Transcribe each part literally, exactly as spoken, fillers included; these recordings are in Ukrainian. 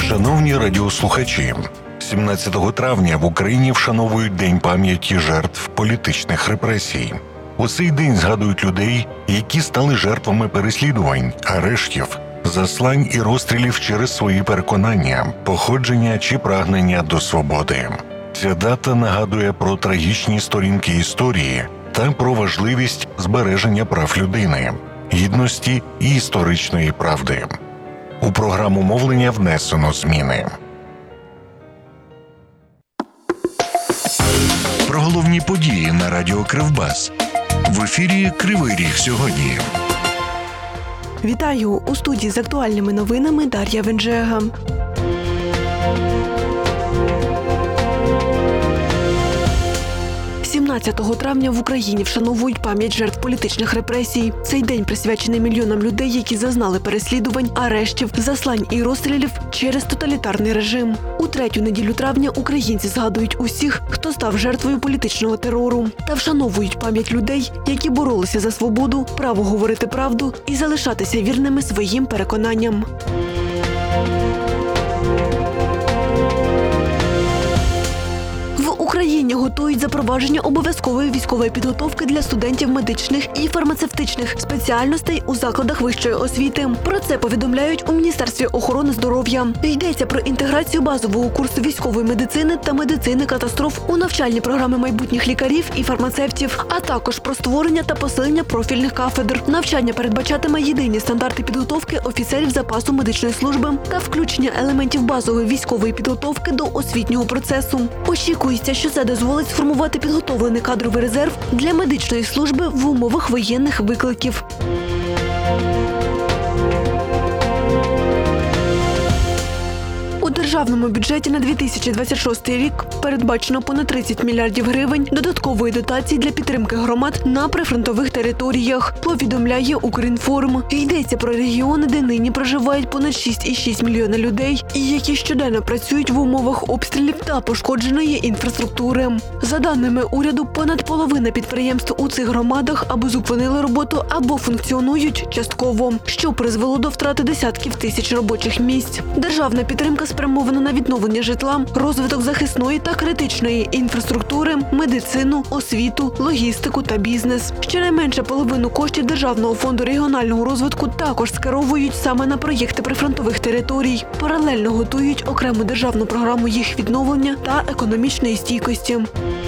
Шановні радіослухачі, сімнадцятого травня в Україні вшановують День пам'яті жертв політичних репресій. У цей день згадують людей, які стали жертвами переслідувань, арештів, заслань і розстрілів через свої переконання, походження чи прагнення до свободи. Ця дата нагадує про трагічні сторінки історії та про важливість збереження прав людини, гідності і історичної правди. У програму мовлення внесено зміни. Про головні події на радіо Кривбас. В ефірі «Кривий Ріг сьогодні». Вітаю! У студії з актуальними новинами Дар'я Венжега. сімнадцятого травня в Україні вшановують пам'ять жертв політичних репресій. Цей день присвячений мільйонам людей, які зазнали переслідувань, арештів, заслань і розстрілів через тоталітарний режим. У третю неділю травня українці згадують усіх, хто став жертвою політичного терору, та вшановують пам'ять людей, які боролися за свободу, право говорити правду і залишатися вірними своїм переконанням. В Україні готують запровадження обов'язкової військової підготовки для студентів медичних і фармацевтичних спеціальностей у закладах вищої освіти. Про це повідомляють у Міністерстві охорони здоров'я. Йдеться про інтеграцію базового курсу військової медицини та медицини катастроф у навчальні програми майбутніх лікарів і фармацевтів, а також про створення та посилення профільних кафедр. Навчання передбачатиме єдині стандарти підготовки офіцерів запасу медичної служби та включення елементів базової військової підготовки до освітнього процесу. Очікується, що це дозволить сформувати підготовлений кадровий резерв для медичної служби в умовах воєнних викликів. У державному бюджеті на дві тисячі двадцять шостий рік передбачено понад тридцять мільярдів гривень додаткової дотації для підтримки громад на прифронтових територіях, повідомляє Укрінформ. Йдеться про регіони, де нині проживають понад шість цілих шість десятих мільйона людей, і які щоденно працюють в умовах обстрілів та пошкодженої інфраструктури. За даними уряду, понад половина підприємств у цих громадах або зупинили роботу, або функціонують частково, що призвело до втрати десятків тисяч робочих місць. Державна підтримка спрямована на відновлення житла, розвиток захисної та критичної інфраструктури, медицину, освіту, логістику та бізнес. Щонайменше половину коштів Державного фонду регіонального розвитку також скеровують саме на проєкти прифронтових територій. Паралельно готують окрему державну програму їх відновлення та економічної стійкості.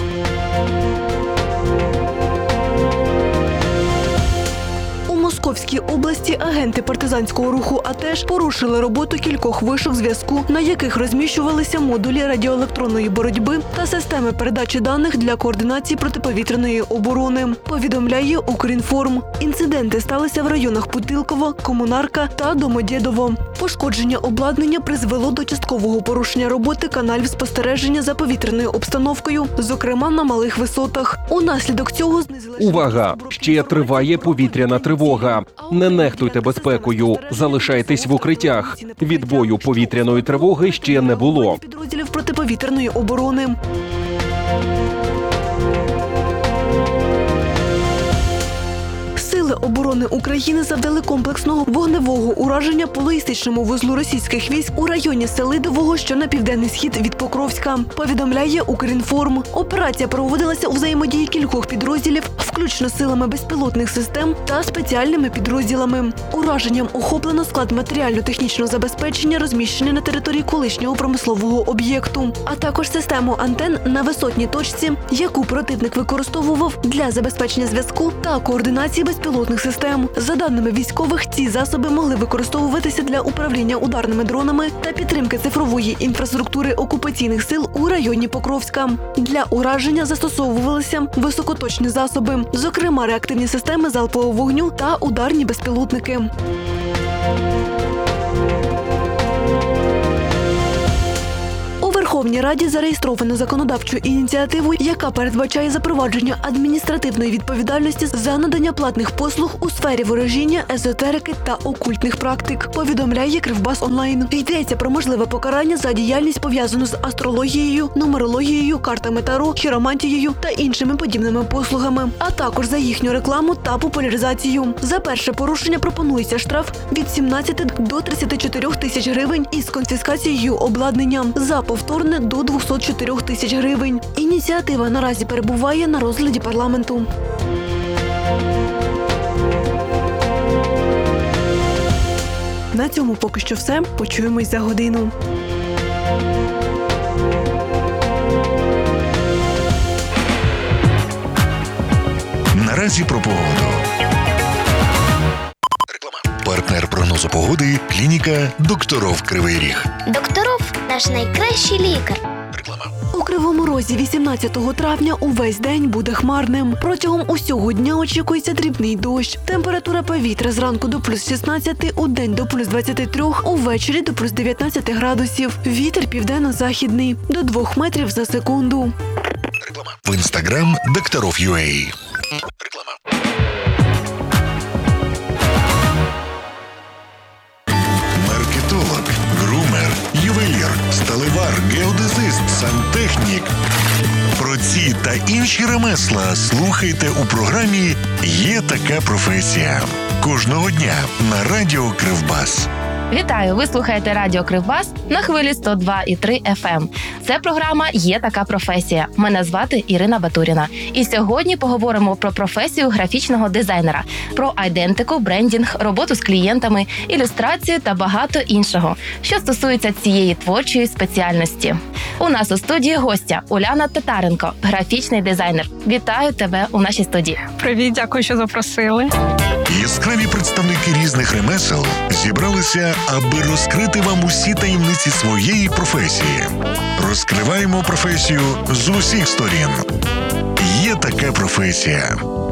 У Московській області агенти партизанського руху АТЕШ порушили роботу кількох вишок зв'язку, на яких розміщувалися модулі радіоелектронної боротьби та системи передачі даних для координації протиповітряної оборони, повідомляє Укрінформ. Інциденти сталися в районах Путилково, Комунарка та Домодєдово. Пошкодження обладнання призвело до часткового порушення роботи каналів спостереження за повітряною обстановкою, зокрема на малих висотах. Унаслідок цього знизилася... Увага! Ще триває повітряна тривога. Не нехтуйте безпекою. Залишайтесь в укриттях. Відбою повітряної тривоги ще не було. Підрозділів протиповітряної оборони. Сили оборони України завдали комплексного вогневого ураження по логістичному вузлу російських військ у районі Селидового, що на південний схід від Покровська, повідомляє Укрінформ. Операція проводилася у взаємодії кількох підрозділів, включно силами безпілотних систем та спеціальними підрозділами. Ураженням охоплено склад матеріально-технічного забезпечення, розміщений на території колишнього промислового об'єкту, а також систему антен на висотній точці, яку противник використовував для забезпечення зв'язку та координації безпілотних систем. За даними військових, ці засоби могли використовуватися для управління ударними дронами та підтримки цифрової інфраструктури окупаційних сил у районі Покровська. Для ураження застосовувалися високоточні засоби, зокрема реактивні системи залпового вогню та ударні безпілотники. У Верховній Верховній Раді зареєстровано законодавчу ініціативу, яка передбачає запровадження адміністративної відповідальності за надання платних послуг у сфері ворожіння, езотерики та окультних практик. Повідомляє Кривбас онлайн. Йдеться про можливе покарання за діяльність, пов'язану з астрологією, нумерологією, картами таро, хіромантією та іншими подібними послугами, а також за їхню рекламу та популяризацію. За перше порушення пропонується штраф від сімнадцяти до тридцяти чотирьох тисяч гривень із конфіскацією обладнання, за повторне до двохсот чотирьох тисяч гривень. Ініціатива наразі перебуває на розгляді парламенту. На цьому поки що все. Почуємось за годину. Наразі про погоду. Реклама. Партнер прогнозу погоди – клініка «Докторов Кривий Ріг». Докторов – наш найкращий лікар. Реклама. У Кривому Розі вісімнадцятого травня увесь день буде хмарним. Протягом усього дня очікується дрібний дощ. Температура повітря зранку до плюс шістнадцяти, у день до плюс двадцяти трьох, увечері до плюс дев'ятнадцяти градусів. Вітер південно-західний – до двох метрів за секунду. Реклама. В інстаграм «Докторов.ua». Реклама. Маркетолог, грумер, ювелір, сталевар, геодезист, сантехнік. Про ці та інші ремесла слухайте у програмі «Є така професія». Кожного дня на радіо Кривбас. Вітаю! Ви слухаєте радіо Кривбас на хвилі сто два і три еф ем. Це програма «Є така професія». Мене звати Ірина Батуріна. І сьогодні поговоримо про професію графічного дизайнера, про айдентику, брендінг, роботу з клієнтами, ілюстрацію та багато іншого, що стосується цієї творчої спеціальності. У нас у студії гостя Уляна Татаренко, графічний дизайнер. Вітаю тебе у нашій студії. Привіт, дякую, що запросили. Яскраві представники різних ремесел зібралися, аби розкрити вам усі таємниці своєї професії. Розкриваємо професію з усіх сторін. Є така професія.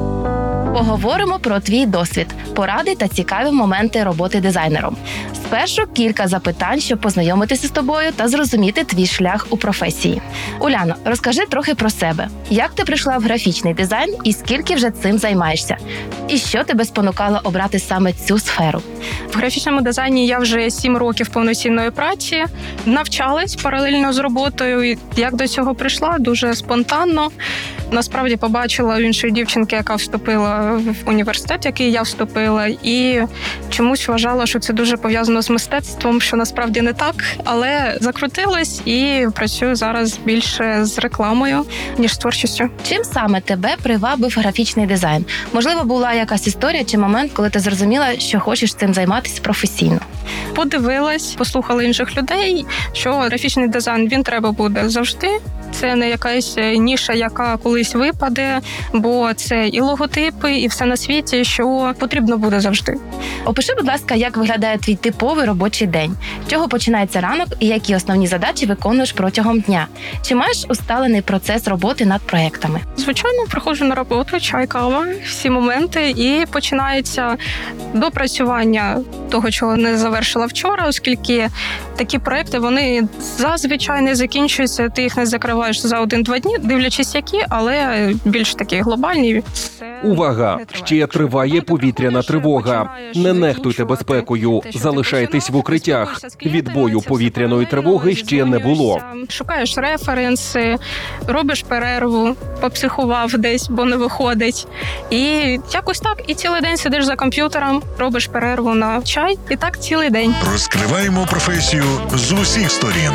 Поговоримо про твій досвід, поради та цікаві моменти роботи дизайнером. Спершу кілька запитань, щоб познайомитися з тобою та зрозуміти твій шлях у професії. Уляно, розкажи трохи про себе. Як ти прийшла в графічний дизайн і скільки вже цим займаєшся? І що тебе спонукало обрати саме цю сферу? В графічному дизайні я вже сім років повноцінної праці. Навчалась паралельно з роботою. І як до цього прийшла? Дуже спонтанно. Насправді побачила в іншої дівчинки, яка вступила в університет, в який я вступила, і чомусь вважала, що це дуже пов'язано з мистецтвом, що насправді не так, але закрутилась і працюю зараз більше з рекламою, ніж з творчістю. Чим саме тебе привабив графічний дизайн? Можливо, була якась історія чи момент, коли ти зрозуміла, що хочеш цим займатися професійно? Подивилась, послухала інших людей, що графічний дизайн, він треба буде завжди. Це не якась ніша, яка колись випаде, бо це і логотипи, і все на світі, що потрібно буде завжди. Опиши, будь ласка, як виглядає твій типовий робочий день? З чого починається ранок і які основні задачі виконуєш протягом дня? Чи маєш усталений процес роботи над проектами? Звичайно, приходжу на роботу, чай, кава, всі моменти, і починається допрацювання того, чого не завершила вчора, оскільки такі проекти, вони зазвичай не закінчуються, ти їх не закриваєш за один-два дні, дивлячись які, але більш такі глобальні. Увага! Ще триває повітряна тривога. Не нехтуйте безпекою, залишайтесь в укриттях. Відбою повітряної тривоги ще не було. Шукаєш референси, робиш перерву, попсихував десь, бо не виходить. І якось так, і цілий день сидиш за комп'ютером, робиш перерву на чай, і так цілий день. Розкриваємо професію з усіх сторін.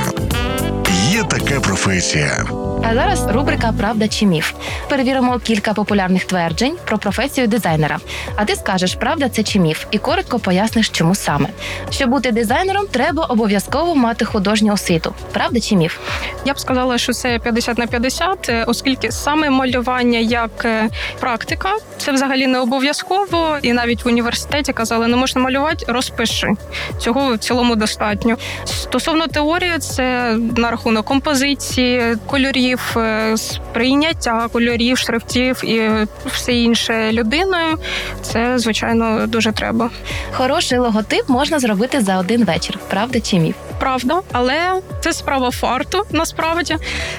Є така професія. А зараз рубрика «Правда чи міф». Перевіримо кілька популярних тверджень про професію дизайнера. А ти скажеш, правда це чи міф, і коротко поясниш, чому саме. Щоб бути дизайнером, треба обов'язково мати художню освіту. Правда чи міф? Я б сказала, що це п'ятдесят на п'ятдесят, оскільки саме малювання як практика, це взагалі не обов'язково. І навіть в університеті казали, не можна малювати, розпиши. Цього в цілому достатньо. Стосовно теорії, це на рахунок композиції, кольорів, сприйняття кольорів, шрифтів і все інше людиною. Це, звичайно, дуже треба. Хороший логотип можна зробити за один вечір. Правда чи міф? правда, але це справа фарту, насправді.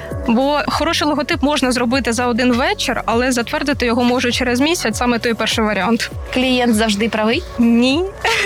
Бо хороший логотип можна зробити за один вечір, але затвердити його можу через місяць, саме той перший варіант. Клієнт завжди правий? Ні.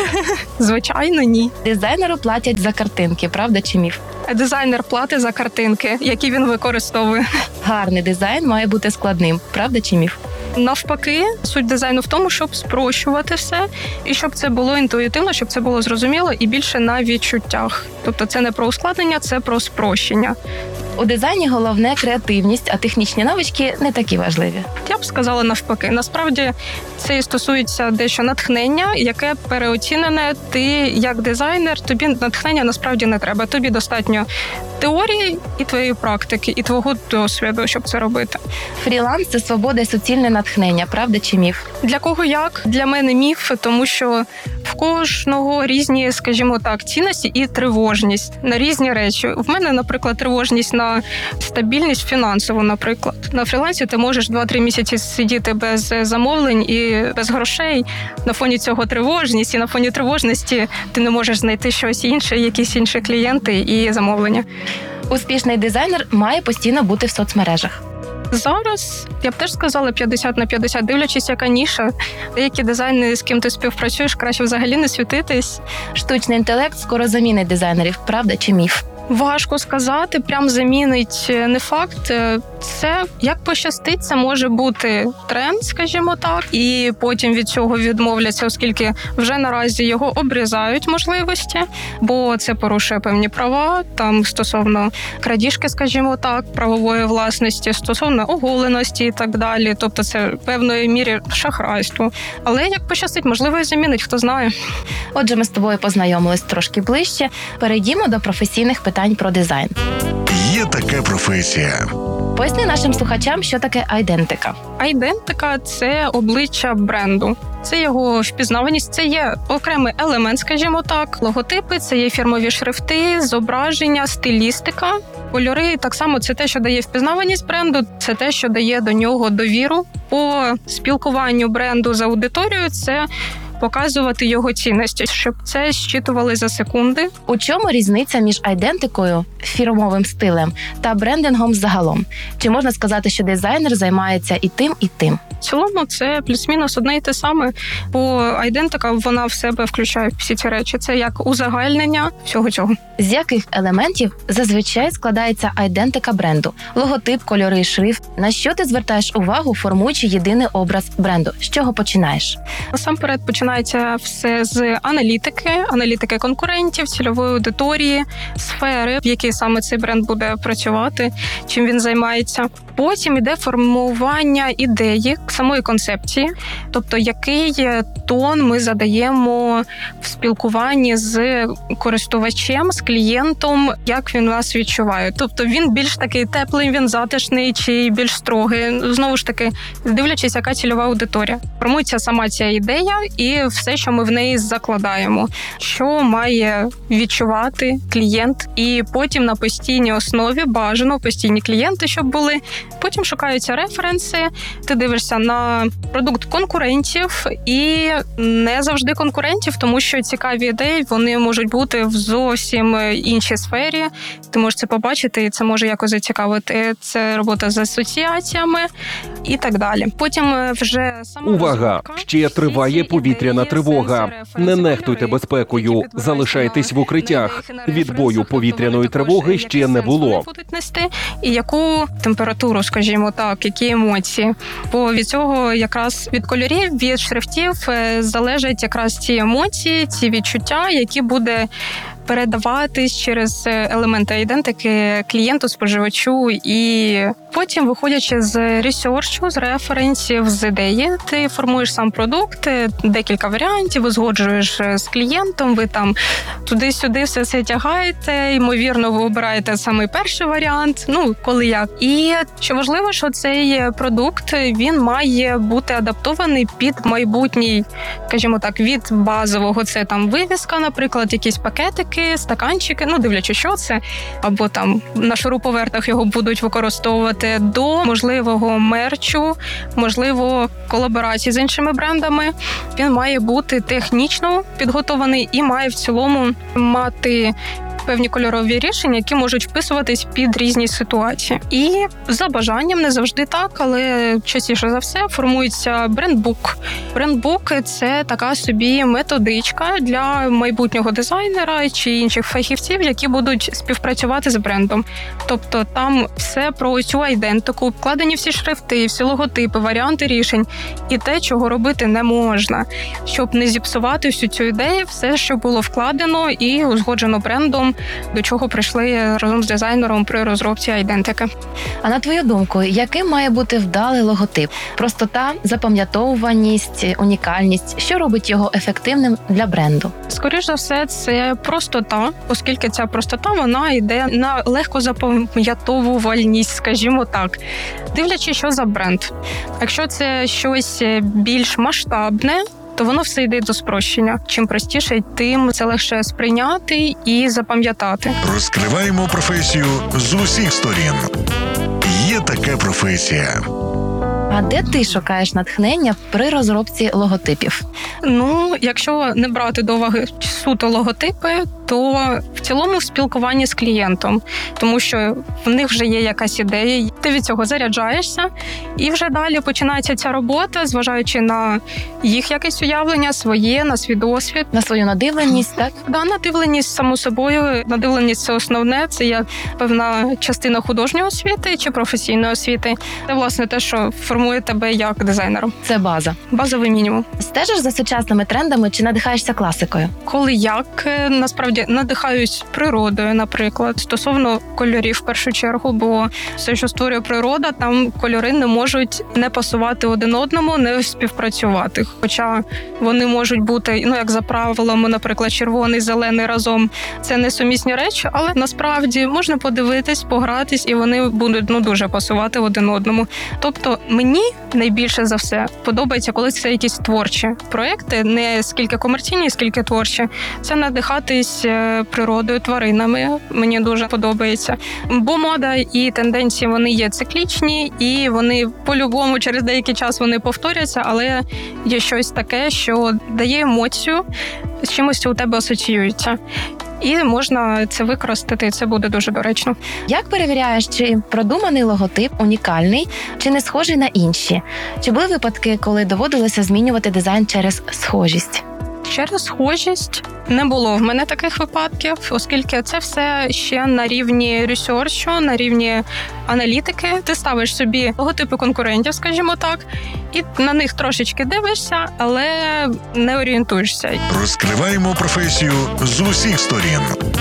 Звичайно, ні. Дизайнеру платять за картинки, правда чи міф? Дизайнер платить за картинки, які він використовує. Гарний дизайн має бути складним, правда чи міф? Навпаки, суть дизайну в тому, щоб спрощувати все, і щоб це було інтуїтивно, щоб це було зрозуміло і більше на відчуттях. Тобто це не про ускладнення, це про спрощення. У дизайні головне креативність, а технічні навички не такі важливі. Я б сказала навпаки. Насправді це і стосується дещо натхнення, яке переоцінене. Ти як дизайнер, тобі натхнення насправді не треба. Тобі достатньо теорії і твоєї практики, і твого досвіду, щоб це робити. Фріланс – це свобода і суцільне натхнення, правда чи міф? Для кого як? Для мене міф, тому що в кожного різні, скажімо так, цінності і тривожність на різні речі. В мене, наприклад, тривожність на стабільність фінансову, наприклад. На фрілансі ти можеш два-три місяці сидіти без замовлень і без грошей. На фоні цього тривожність, і на фоні тривожності ти не можеш знайти щось інше, якісь інші клієнти і замовлення. Успішний дизайнер має постійно бути в соцмережах. Зараз, я б теж сказала, п'ятдесят на п'ятдесят, дивлячись, яка ніша. Деякі дизайнери, з ким ти співпрацюєш, краще взагалі не світитись. Штучний інтелект скоро замінить дизайнерів, правда чи міф? Важко сказати, прям замінить не факт. Це як пощастить, це може бути тренд, скажімо так, і потім від цього відмовляться, оскільки вже наразі його обрізають можливості, бо це порушує певні права, там стосовно крадіжки, скажімо так, правової власності, стосовно оголеності і так далі. Тобто це в певної мірі шахрайство. Але як пощастить, можливо, і замінить, хто знає. Отже, ми з тобою познайомились трошки ближче. Перейдімо до професійних питань про дизайн. Є така професія. Поясни нашим слухачам, що таке айдентика. Айдентика – це обличчя бренду. Це його впізнаваність, це є окремий елемент, скажімо так. Логотипи – це є фірмові шрифти, зображення, стилістика. Кольори – так само це те, що дає впізнаваність бренду, це те, що дає до нього довіру. По спілкуванню бренду з аудиторією – це показувати його цінності, щоб це зчитували за секунди. У чому різниця між айдентикою, фірмовим стилем та брендингом загалом? Чи можна сказати, що дизайнер займається і тим, і тим? В цілому це плюс-мінус одне й те саме, бо айдентика, вона в себе включає всі ці речі. Це як узагальнення всього цього. З яких елементів зазвичай складається айдентика бренду? Логотип, кольори, шрифт. На що ти звертаєш увагу, формуючи єдиний образ бренду? З чого починаєш? Насамперед починається все з аналітики, аналітики конкурентів, цільової аудиторії, сфери, в якій саме цей бренд буде працювати, чим він займається. Потім іде формування ідеї, самої концепції, тобто який тон ми задаємо в спілкуванні з користувачем, з клієнтом, як він нас відчуває. Тобто він більш такий теплий, він затишний чи більш строгий. Знову ж таки, дивлячись, яка цільова аудиторія. Формується сама ця ідея і все, що ми в неї закладаємо. Що має відчувати клієнт. І потім на постійній основі, бажано постійні клієнти, щоб були. Потім шукаються референси, ти дивишся на продукт конкурентів і не завжди конкурентів, тому що цікаві ідеї, вони можуть бути в зовсім іншій сфері. Ти можеш це побачити, і це може якось зацікавити. Це робота з асоціаціями і так далі. Потім вже сама Увага! розробка. Ще триває повітряна тривога. Не нехтуйте безпекою, залишайтесь в укриттях. Відбою повітряної тривоги ще не було. Будуть нести і яку температуру, скажімо так, які емоції. Бо від цього якраз від кольорів, від шрифтів залежать якраз ці емоції, ці відчуття, які буде передаватись через елементи айдентики клієнту, споживачу. І потім, виходячи з ресерчу, з референсів, з ідеї, ти формуєш сам продукт, декілька варіантів, узгоджуєш з клієнтом, ви там туди-сюди все це тягаєте, ймовірно, ви обираєте саме перший варіант, ну, коли як. І що важливо, що цей продукт, він має бути адаптований під майбутній, скажімо так, від базового, це там вивіска, наприклад, якісь пакетики, стаканчики, ну, дивлячись, що це, або там на шуруповертах його будуть використовувати, до можливого мерчу, можливо, колаборації з іншими брендами. Він має бути технічно підготований і має в цілому мати певні кольорові рішення, які можуть вписуватись під різні ситуації. І за бажанням, не завжди так, але частіше за все формується брендбук. Брендбук – це така собі методичка для майбутнього дизайнера чи інших фахівців, які будуть співпрацювати з брендом. Тобто там все про цю айдентику, вкладені всі шрифти, всі логотипи, варіанти рішень і те, чого робити не можна, щоб не зіпсувати всю цю ідею, все, що було вкладено і узгоджено брендом, до чого прийшли разом з дизайнером при розробці айдентики. А на твою думку, яким має бути вдалий логотип? Простота, запам'ятовуваність, унікальність. Що робить його ефективним для бренду? Скоріш за все, це простота, оскільки ця простота, вона йде на легкозапам'ятовувальність, скажімо так. Дивлячись, що за бренд. Якщо це щось більш масштабне, то воно все йде до спрощення. Чим простіше, тим це легше сприйняти і запам'ятати. Розкриваємо професію з усіх сторін. Є така професія. А де ти шукаєш натхнення при розробці логотипів? Ну, якщо не брати до уваги суто логотипи, то в цілому в спілкуванні з клієнтом, тому що в них вже є якась ідея, ти від цього заряджаєшся, і вже далі починається ця робота, зважаючи на їх якесь уявлення, своє, на свій досвід. На свою надивленість, так? Да, надивленість, само собою, надивленість – це основне, це є певна частина художньої освіти чи професійної освіти. Це, власне, те, що формує тебе як дизайнера. Це база. Базовий мінімум. Стежиш за сучасними трендами чи надихаєшся класикою? Коли як, насправді, надихаюсь природою, наприклад, стосовно кольорів в першу чергу, бо все, що створює природа, там кольори не можуть не пасувати один одному, не співпрацювати. Хоча вони можуть бути, ну, як за правилами, наприклад, червоний, зелений разом. Це не сумісні речі, але насправді можна подивитись, погратись, і вони будуть, ну, дуже пасувати один одному. Тобто мені найбільше за все подобається, коли це якісь творчі проекти, не скільки комерційні, скільки творчі. Це надихатись природою, тваринами. Мені дуже подобається. Бо мода і тенденції, вони є циклічні, і вони по-любому через деякий час вони повторяться, але є щось таке, що дає емоцію, з чимось у тебе асоціюється. І можна це використати, і це буде дуже доречно. Як перевіряєш, чи продуманий логотип унікальний, чи не схожий на інші? Чи були випадки, коли доводилося змінювати дизайн через схожість? Через схожість не було в мене таких випадків, оскільки це все ще на рівні ресерчу, на рівні аналітики. Ти ставиш собі логотипи конкурентів, скажімо так, і на них трошечки дивишся, але не орієнтуєшся. Розкриваємо професію з усіх сторін.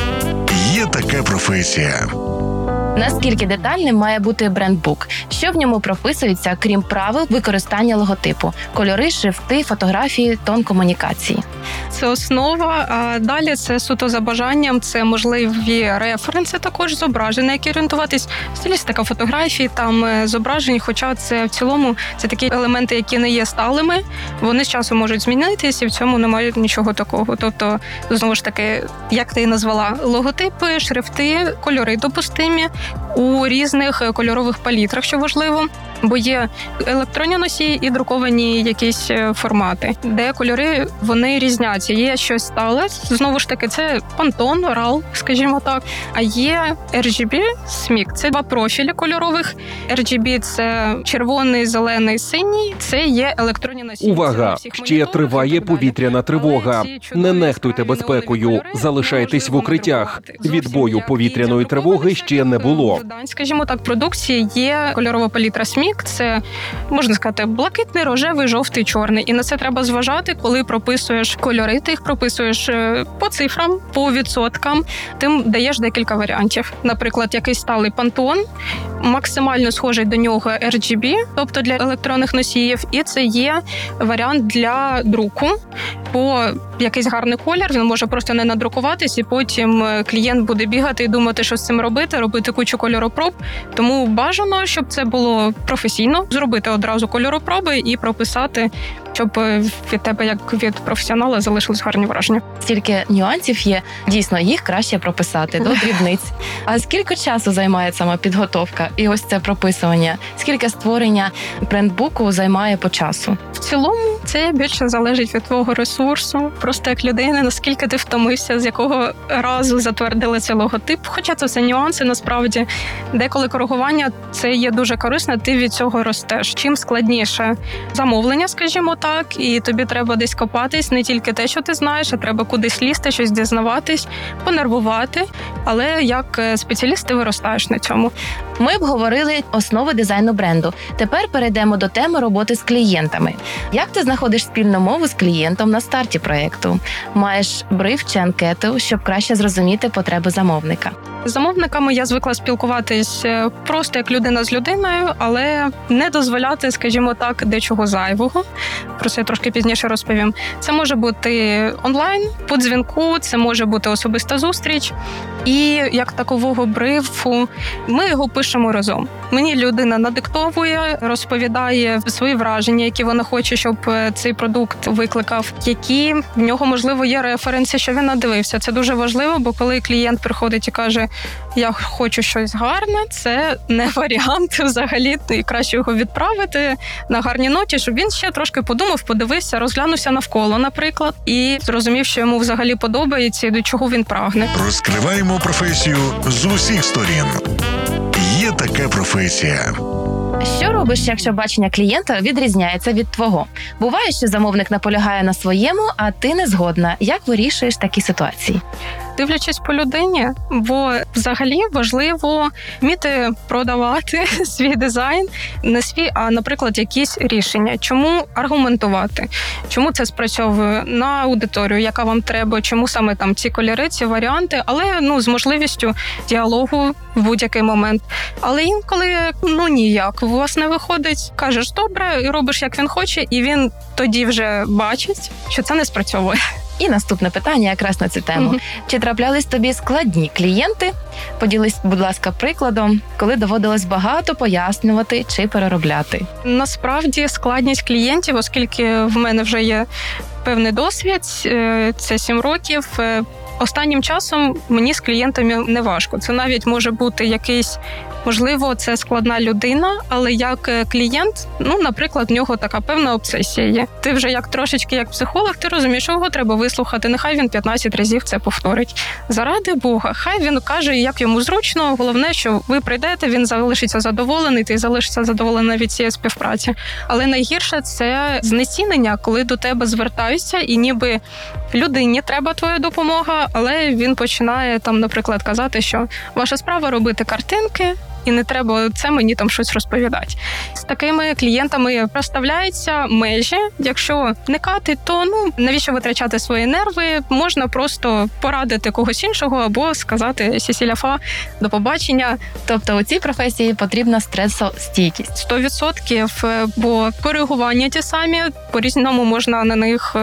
Є така професія. Наскільки детальним має бути брендбук? Що в ньому прописується, крім правил використання логотипу? Кольори, шрифти, фотографії, тон комунікації. Це основа, а далі це суто за бажанням, це можливі референси також, зображення, які орієнтуватись, стилістика фотографій, там зображень, хоча це в цілому це такі елементи, які не є сталими, вони з часом можуть змінитись, і в цьому немає нічого такого. Тобто, знову ж таки, як ти і назвала, логотипи, шрифти, кольори допустимі у різних кольорових палітрах, що важливо, бо є електронні носії і друковані якісь формати, де кольори, вони різняться. Є щось стале, знову ж таки, це Pantone, рал, скажімо так, а є ар джі бі, смік. Це два профілі кольорових. ар джі бі – це червоний, зелений, синій, це є електронні носії. Увага! Ще триває повітряна тривога. Не нехтуйте безпекою, залишайтесь в укриттях. Відбою повітряної тривоги ще не було. Скажімо так, продукції є кольорова палітра смік, це, можна сказати, блакитний, рожевий, жовтий, чорний. І на це треба зважати, коли прописуєш кольори, ти їх прописуєш по цифрам, по відсоткам, ти даєш декілька варіантів. Наприклад, якийсь сталий Pantone, максимально схожий до нього ар джі бі, тобто для електронних носіїв, і це є варіант для друку. Бо якийсь гарний колір, він може просто не надрукуватись, і потім клієнт буде бігати і думати, що з цим робити, робити кучу кольоропроб. Тому бажано, щоб це було професійно, зробити одразу кольоропроби і прописати щоб від тебе, як від професіонала, залишились гарні враження. Стільки нюансів є, дійсно, їх краще прописати до дрібниць. А скільки часу займає сама підготовка і ось це прописування? Скільки створення брендбуку займає по часу? В цілому це більше залежить від твого ресурсу, просто як людини, наскільки ти втомився, з якого разу затвердили цей логотип. Хоча це все нюанси, насправді. Деколи коригування – це є дуже корисно, ти від цього ростеш. Чим складніше замовлення, скажімо так, і тобі треба десь копатись, не тільки те, що ти знаєш, а треба кудись лізти, щось дізнаватись, понервувати. Але як спеціаліст ти виростаєш на цьому. Ми обговорили основи дизайну бренду. Тепер перейдемо до теми роботи з клієнтами. Як ти знаходиш спільну мову з клієнтом на старті проєкту? Маєш бриф чи анкету, щоб краще зрозуміти потреби замовника? З замовниками я звикла спілкуватись просто як людина з людиною, але не дозволяти, скажімо так, дечого зайвого. Про це я трошки пізніше розповім. Це може бути онлайн, по дзвінку, це може бути особиста зустріч. І як такового брифу ми його пишемо разом. Мені людина надиктовує, розповідає свої враження, які вона хоче, щоб цей продукт викликав, які в нього, можливо, є референси, що він надивився. Це дуже важливо, бо коли клієнт приходить і каже, я хочу щось гарне, це не варіант взагалі, і краще його відправити на гарній ноті, щоб він ще трошки подумав, подивився, розглянувся навколо, наприклад, і зрозумів, що йому взагалі подобається і до чого він прагне. Розкриваємо професію з усіх сторін. Є така професія. Що робиш, якщо бачення клієнта відрізняється від твого? Буває, що замовник наполягає на своєму, а ти не згодна. Як вирішуєш такі ситуації? Дивлячись по людині, бо взагалі важливо вміти продавати свій дизайн, не свій, а, наприклад, якісь рішення. Чому аргументувати? Чому це спрацьовує на аудиторію, яка вам треба, чому саме там ці кольори, ці варіанти, але ну з можливістю діалогу в будь-який момент. Але інколи ну ніяк, у вас не виходить, кажеш добре, і робиш як він хоче, і він тоді вже бачить, що це не спрацьовує. І наступне питання якраз на цю тему. Mm-hmm. Чи траплялись тобі складні клієнти? Поділись, будь ласка, прикладом, коли доводилось багато пояснювати чи переробляти. Насправді складність клієнтів, оскільки в мене вже є певний досвід, це сім років, останнім часом мені з клієнтами не важко. Це навіть може бути якийсь, можливо, це складна людина, але як клієнт, ну, наприклад, в нього така певна обсесія є. Ти вже як трошечки як психолог, ти розумієш, що його треба вислухати. Нехай він п'ятнадцять разів це повторить. Заради Бога, хай він каже, як йому зручно. Головне, що ви прийдете, він залишиться задоволений, ти залишишся задоволений від цієї співпраці. Але найгірше – це знецінення, коли до тебе звертаються, і ніби людині треба твоя допомога, але він починає, там, наприклад, казати, що ваша справа робити картинки, і не треба це мені там щось розповідати. З такими клієнтами проставляються межі. Якщо не кати, то ну навіщо витрачати свої нерви? Можна просто порадити когось іншого або сказати «Сісіляфа, до побачення». Тобто у цій професії потрібна стресостійкість. Сто відсотків, бо коригування ті самі, по-різному можна на них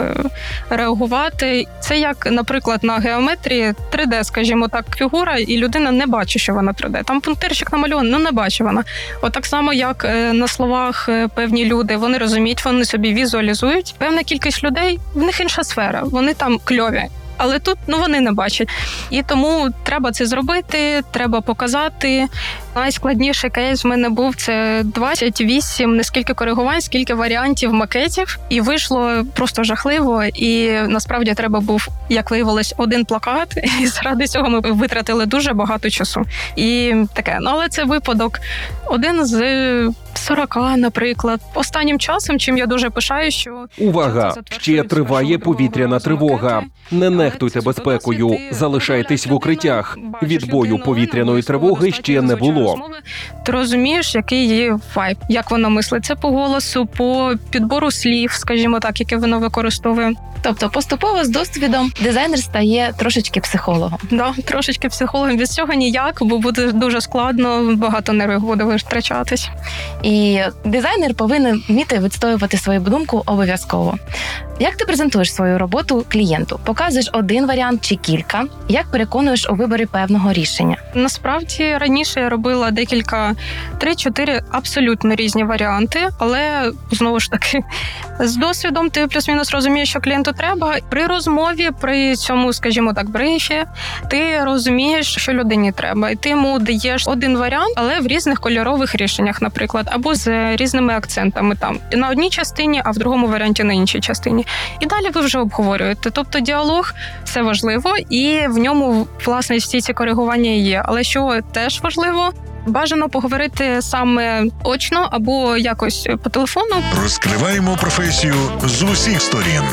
реагувати. Це як, наприклад, на геометрії три де, скажімо так, фігура, і людина не бачить, що вона три де. Там пунктирчик намальований, ну не бачить вона. От так само, як на словах певні люди, вони розуміють, вони собі візуалізують. Певна кількість людей, в них інша сфера, вони там кльові. Але тут, ну, вони не бачать. І тому треба це зробити, треба показати. Найскладніший кейс в мене був, це двадцять вісім, не скільки коригувань, скільки варіантів макетів. І вийшло просто жахливо. І насправді треба був, як виявилось, один плакат. І заради цього ми витратили дуже багато часу. І таке, ну, але це випадок один з сорока, наприклад. Останнім часом, чим я дуже пишаю, що... Увага! Ще триває повітряна тривога. Не нехтуйте безпекою, залишайтесь в укриттях. Відбою повітряної тривоги ще не було. Ти розумієш, який є вайб, як вона мислить. Це по голосу, по підбору слів, скажімо так, яке вона використовує. Тобто поступово з досвідом дизайнер стає трошечки психологом. Да, трошечки психологом. Від цього ніяк, бо буде дуже складно, багато нервів буде витрачатись. І дизайнер повинен вміти відстоювати свою думку обов'язково. Як ти презентуєш свою роботу клієнту? Показуєш один варіант чи кілька? Як переконуєш у виборі певного рішення? Насправді раніше я робила декілька, три-чотири абсолютно різні варіанти, але знову ж таки з досвідом ти плюс-мінус розумієш, що клієнту треба. При розмові, при цьому, скажімо так, брифі, ти розумієш, що людині треба, і ти йому даєш один варіант, але в різних кольорових рішеннях, наприклад, або з різними акцентами там на одній частині, а в другому варіанті на іншій частині. І далі ви вже обговорюєте. Тобто діалог – це важливо, і в ньому, власне, всі ці коригування є. Але що теж важливо, бажано поговорити саме очно або якось по телефону. Розкриваємо професію з усіх сторін.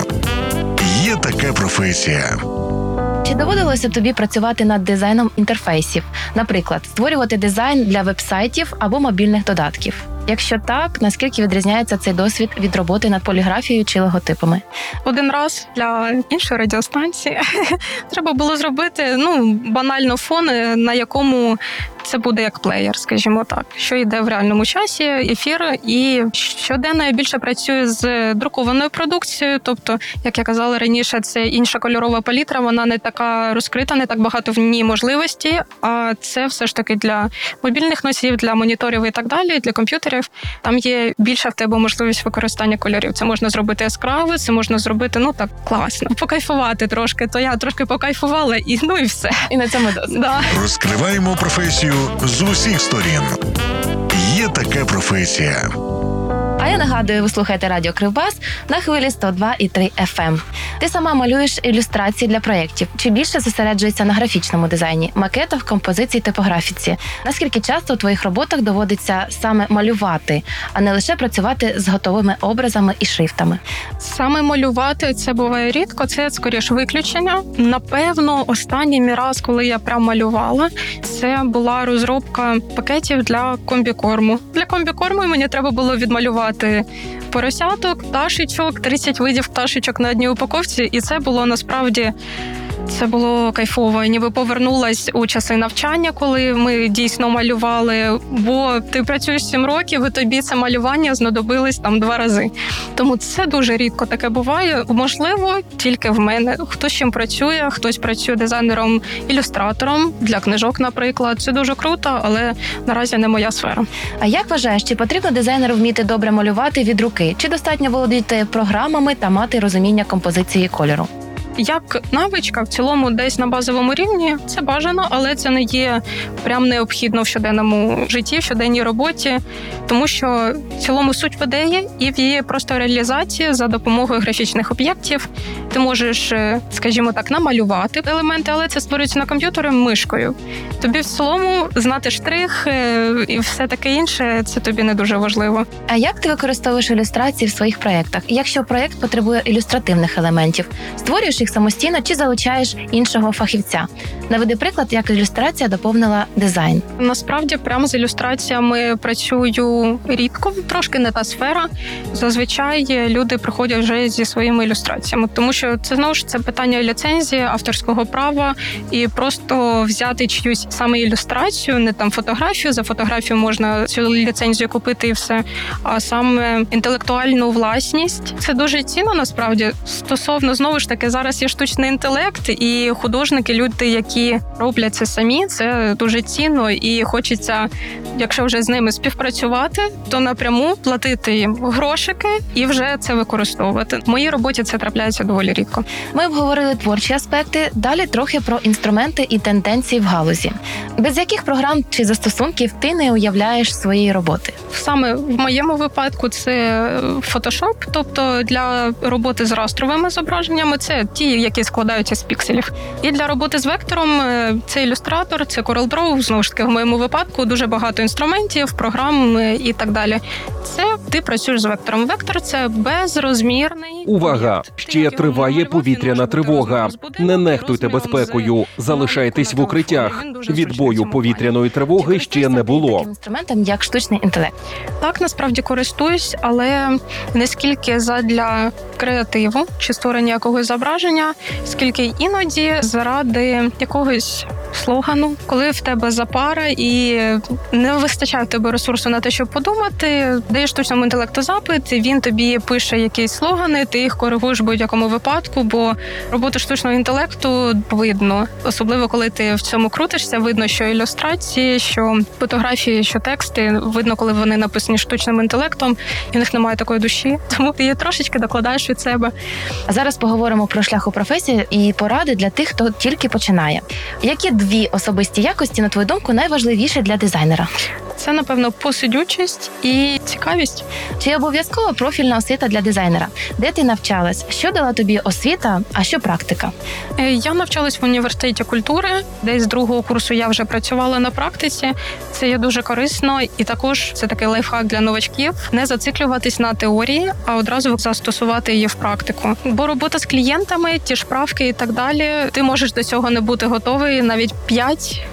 Є така професія. Чи доводилося тобі працювати над дизайном інтерфейсів? Наприклад, створювати дизайн для веб-сайтів або мобільних додатків? Якщо так, наскільки відрізняється цей досвід від роботи над поліграфією чи логотипами? Один раз для іншої радіостанції треба було зробити ну банально фон, на якому це буде як плеєр, скажімо так, що йде в реальному часі, ефір. І щоденно я більше працюю з друкованою продукцією, тобто, як я казала раніше, це інша кольорова палітра, вона не така розкрита, не так багато в ній можливостей, а це все ж таки для мобільних носіїв, для моніторів і так далі, для комп'ютерів. Там є більша в тебе можливість використання кольорів. Це можна зробити яскраво, це можна зробити, ну так, класно, покайфувати трошки. То я трошки покайфувала, і ну і все. І на цьому досить. Да. Розкриваємо професію з усіх сторін. Є така професія. А я нагадую, ви слухаєте Радіо Кривбас на хвилі сто два і три еф ем. Ти сама малюєш ілюстрації для проєктів. Чи більше зосереджується на графічному дизайні, макетах, композиції, типографіці? Наскільки часто у твоїх роботах доводиться саме малювати, а не лише працювати з готовими образами і шрифтами? Саме малювати це буває рідко, це скоріше виключення. Напевно, останній раз, коли я прям малювала, це була розробка пакетів для комбікорму. Для комбікорму мені треба було відмалювати поросяток, пташечок, тридцять видів пташечок на одній упаковці, і це було насправді це було кайфово. Я ніби повернулась у часи навчання, коли ми дійсно малювали, бо ти працюєш сім років, і тобі це малювання знадобилось там два рази. Тому це дуже рідко таке буває. Можливо, тільки в мене. Хтось чим працює, хтось працює дизайнером-ілюстратором для книжок, наприклад. Це дуже круто, але наразі не моя сфера. А як вважаєш, чи потрібно дизайнеру вміти добре малювати від руки? Чи достатньо володіти програмами та мати розуміння композиції кольору? Як навичка в цілому десь на базовому рівні це бажано, але це не є прям необхідно в щоденному житті, в щоденній роботі, тому що в цілому суть в ідеї і в її просто реалізації за допомогою графічних об'єктів. Ти можеш, скажімо так, намалювати елементи, але це створюється на комп'ютері мишкою. Тобі в цілому знати штрих і все таке інше, це тобі не дуже важливо. А як ти використовуєш ілюстрації в своїх проєктах? Якщо проєкт потребує ілюстративних елементів, створюєш їх самостійно чи залучаєш іншого фахівця? Наведи приклад, як ілюстрація доповнила дизайн. Насправді, прямо з ілюстраціями працюю рідко, трошки не та сфера. Зазвичай люди приходять вже зі своїми ілюстраціями, тому що це, знову ж, це питання ліцензії, авторського права, і просто взяти чиюсь саме ілюстрацію, не там фотографію, за фотографію можна цю ліцензію купити і все, а саме інтелектуальну власність. Це дуже цінно, насправді. Стосовно, знову ж таки, зараз є штучний інтелект, і художники, люди, які роблять це самі, це дуже цінно, і хочеться, якщо вже з ними співпрацювати, то напряму платити їм грошики і вже це використовувати. В моїй роботі це трапляється доволі рідко. Ми обговорили творчі аспекти, далі трохи про інструменти і тенденції в галузі. Без яких програм чи застосунків ти не уявляєш своєї роботи? Саме в моєму випадку це Photoshop, тобто для роботи з растровими зображеннями це ті, які складаються з пікселів. І для роботи з вектором це ілюстратор, це CorelDRAW, знову ж таки, в моєму випадку дуже багато інструментів, програм і так далі. Це ти працюєш з вектором. Вектор – це безрозмірний... Увага! Ще триває повітряна тривога. Не нехтуйте безпекою. Залишайтесь в укриттях. Відбою повітряної тривоги ще не було. Інструментом як штучний інтелект. Так, насправді користуюсь, але не скільки задля креативу чи створення якогось зображення, скільки іноді заради якогось слогану. Коли в тебе запара і не вистачає в тебе ресурсу на те, щоб подумати, даєш штучному інтелекту запит, він тобі пише якісь слогани, ти їх коригуєш в будь-якому випадку, бо роботу штучного інтелекту видно. Особливо, коли ти в цьому крутишся, видно, що ілюстрації, що фотографії, що тексти, видно, коли вони написані штучним інтелектом, і в них немає такої душі, тому ти її трошечки докладаєш від себе. А зараз поговоримо про шлях у професії і поради для тих, хто тільки починає. Які дві особисті якості, на твою думку, найважливіші для дизайнера? Це, напевно, посидючість і цікавість. Чи обов'язково профільна освіта для дизайнера? Де ти навчалась? Що дала тобі освіта, а що практика? Е, Я навчалась в університеті культури. Десь з другого курсу я вже працювала на практиці. Це є дуже корисно. І також це такий лайфхак для новачків. Не зациклюватись на теорії, а одразу застосувати її в практику. Бо робота з клієнтами, ті ж правки і так далі, ти можеш до цього не бути готовий навіть п'ять